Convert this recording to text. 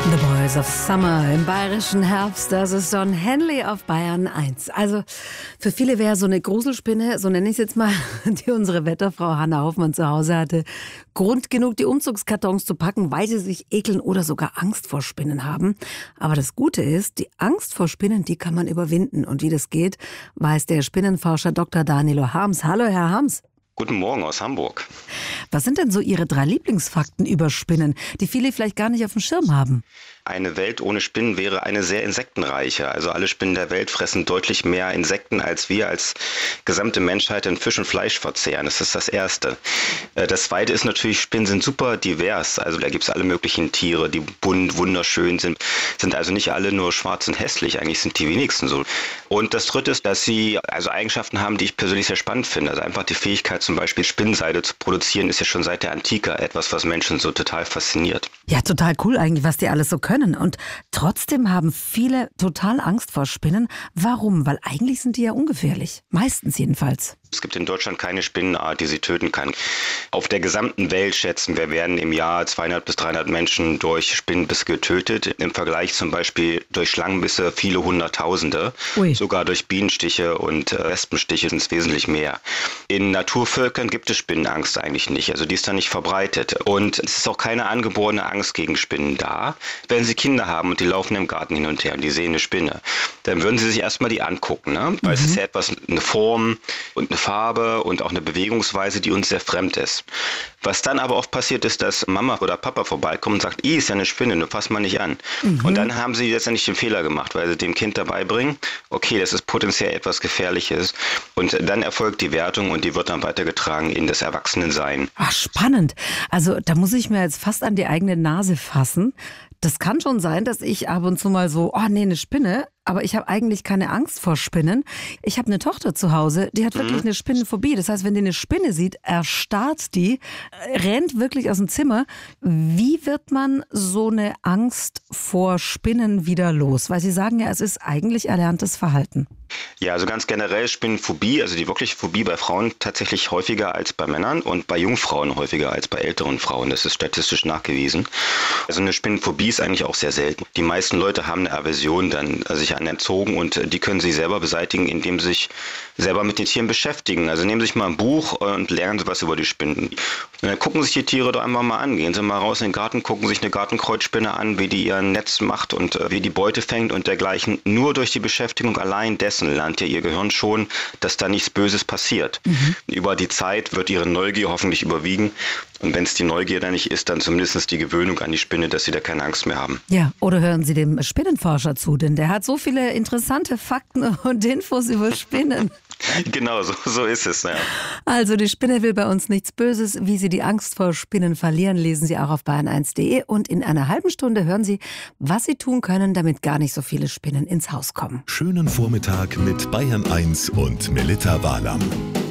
The Boys of Summer im bayerischen Herbst, das ist Don Henley auf Bayern 1. Also für viele wäre so eine Gruselspinne, so nenne ich es jetzt mal, die unsere Wetterfrau Hanna Hoffmann zu Hause hatte, Grund genug, die Umzugskartons zu packen, weil sie sich ekeln oder sogar Angst vor Spinnen haben. Aber das Gute ist, die Angst vor Spinnen, die kann man überwinden. Und wie das geht, weiß der Spinnenforscher Dr. Danilo Harms. Hallo, Herr Harms. Guten Morgen aus Hamburg. Was sind denn so Ihre 3 Lieblingsfakten über Spinnen, die viele vielleicht gar nicht auf dem Schirm haben? Eine Welt ohne Spinnen wäre eine sehr insektenreiche. Also alle Spinnen der Welt fressen deutlich mehr Insekten, als wir als gesamte Menschheit in Fisch und Fleisch verzehren. Das ist das Erste. Das Zweite ist natürlich, Spinnen sind super divers. Also da gibt es alle möglichen Tiere, die bunt, wunderschön sind. Sind also nicht alle nur schwarz und hässlich. Eigentlich sind die wenigsten so. Und das Dritte ist, dass sie also Eigenschaften haben, die ich persönlich sehr spannend finde. Also einfach die Fähigkeit, zum Beispiel Spinnenseide zu produzieren, ist ja schon seit der Antike etwas, was Menschen so total fasziniert. Ja, total cool eigentlich, was die alles so können. Und trotzdem haben viele total Angst vor Spinnen. Warum? Weil eigentlich sind die ja ungefährlich. Meistens jedenfalls. Es gibt in Deutschland keine Spinnenart, die sie töten kann. Auf der gesamten Welt schätzen wir, werden im Jahr 200 bis 300 Menschen durch Spinnenbisse getötet. Im Vergleich zum Beispiel durch Schlangenbisse viele Hunderttausende. Ui. Sogar durch Bienenstiche und Wespenstiche sind es wesentlich mehr. In Naturvölkern gibt es Spinnenangst eigentlich nicht. Also die ist da nicht verbreitet. Und es ist auch keine angeborene Angst gegen Spinnen da. Wenn Sie Kinder haben und die laufen im Garten hin und her und die sehen eine Spinne, dann würden Sie sich erstmal die angucken, ne? Weil es ist ja etwas, eine Form und eine Farbe und auch eine Bewegungsweise, die uns sehr fremd ist. Was dann aber oft passiert ist, dass Mama oder Papa vorbeikommen und sagt, ist ja eine Spinne, du fass mal nicht an. Und dann haben sie letztendlich den Fehler gemacht, weil sie dem Kind dabei bringen, okay, das ist potenziell etwas Gefährliches. Und dann erfolgt die Wertung und die wird dann weitergetragen in das Erwachsenensein. Ach, spannend. Also da muss ich mir jetzt fast an die eigene Nase fassen. Das kann schon sein, dass ich ab und zu mal so, oh nee, eine Spinne, aber ich habe eigentlich keine Angst vor Spinnen. Ich habe eine Tochter zu Hause, die hat wirklich eine Spinnenphobie. Das heißt, wenn die eine Spinne sieht, erstarrt die, rennt wirklich aus dem Zimmer. Wie wird man so eine Angst vor Spinnen wieder los? Weil Sie sagen ja, es ist eigentlich erlerntes Verhalten. Ja, also ganz generell Spinnenphobie, also die wirkliche Phobie bei Frauen tatsächlich häufiger als bei Männern und bei Jungfrauen häufiger als bei älteren Frauen. Das ist statistisch nachgewiesen. Also eine Spinnenphobie ist eigentlich auch sehr selten. Die meisten Leute haben eine Aversion dann sich anerzogen und die können sie selber beseitigen, indem sie sich selber mit den Tieren beschäftigen. Also nehmen Sie sich mal ein Buch und lernen Sie was über die Spinnen. Und dann gucken sich die Tiere doch einfach mal an. Gehen Sie mal raus in den Garten, gucken sich eine Gartenkreuzspinne an, wie die ihr Netz macht und wie die Beute fängt und dergleichen. Nur durch die Beschäftigung allein dessen lernt ja ihr Gehirn schon, dass da nichts Böses passiert. Über die Zeit wird ihre Neugier hoffentlich überwiegen. Und wenn es die Neugier dann nicht ist, dann zumindest die Gewöhnung an die Spinne, dass sie da keine Angst mehr haben. Ja, oder hören Sie dem Spinnenforscher zu, denn der hat so viele interessante Fakten und Infos über Spinnen. Genau, so ist es. Ja. Also die Spinne will bei uns nichts Böses. Wie Sie die Angst vor Spinnen verlieren, lesen Sie auch auf bayern1.de. Und in einer halben Stunde hören Sie, was Sie tun können, damit gar nicht so viele Spinnen ins Haus kommen. Schönen Vormittag mit Bayern 1 und Melitta Wahlam.